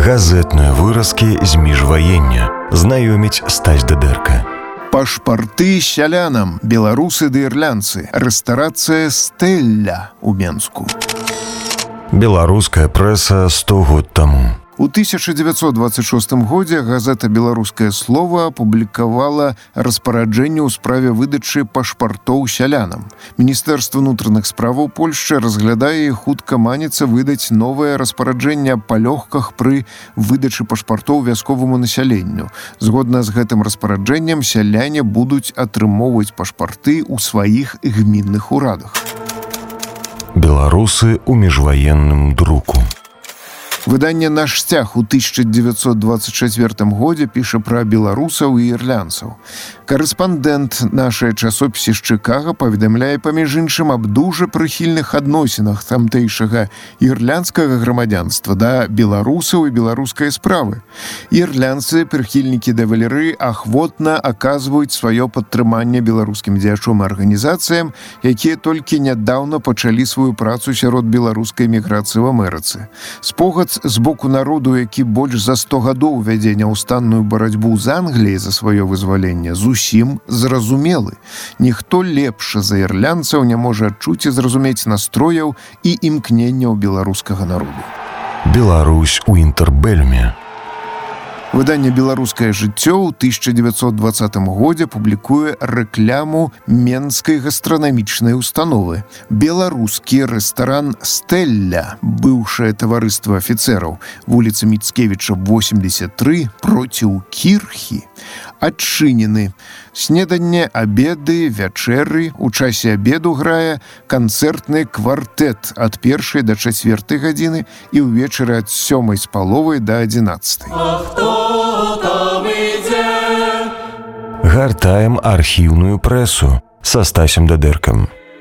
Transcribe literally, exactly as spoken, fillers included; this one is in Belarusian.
Газетныя выразкі з міжваення. Знаёміць Стась Дыдэрка. Пашпарты сялянам, беларусы ды ірландцы. Рэстарацыя «Стэлля» у Менску. Беларуская прэса сто год таму. У тысяча дзевяцьсот дваццаць шостым годзе газета «Беларускае слово» апублікавала распараджэнне ў справе выдачы пашпартоў сялянам. Міністэрства ўнутраных справаў Польшчы разглядае і хутка маніцца выдаць новае распараджэнне аб палёгках пры выдачы пашпартоў вясковаму насяленню. Згодна з гэтым распараджэннем сяляне будуць атрымоўваць пашпарты ў сваіх гмінных урадах. Беларусы ў міжваенным друку. Выданне «Наш сцяг» у тысяча дзевяцьсот дваццаць чацвёртым годзе піша пра беларусаў і ірландцаў. Карэспандэнт нашай часопісе з Чыкага паведамляе паміж іншым аб дужа прыхільных адносінах тамтэйшага ірландскага грамадзянства да беларусаў і беларускай справы. Ірландцы, прыхільнікі дэвалеры, ахвотна аказваюць сваё падтрыманне беларускім дзеячом і арганізацыям, якія толькі нядаўна пачалі сваю працу сярод беларускай міграцыі ў Амерыцы. Спогад з боку народу, які больш за сто гадоў вядзе няўстанную барацьбу з Англіяй за сваё вызваленне, зусім зразумелы. Ніхто лепш за ірландцаў не можа адчуць і зразумець настрояў і імкненняў беларускага народу. Беларусь у інтэрбэльме. Выданне «Беларускае жыццё» ў тысяча дзевяцьсот дваццатым годзе публікуе рэкляму менскай гастранамічнай установы. Беларускі рэстаран «Стэлля», быўшае таварыства афіцэраў, вуліца Міцкевіча восемьдесят три, проціў кірхі, адчынены. Снеданне, абеды, вячэры. У часе абеду грае канцэртны квартэт ад першай да чацвёртай гадзіны і ўвечары ад сёмай з паловай да адзінаццатай. Гартаем архіўную прэсу са Стасем Дыдэркам.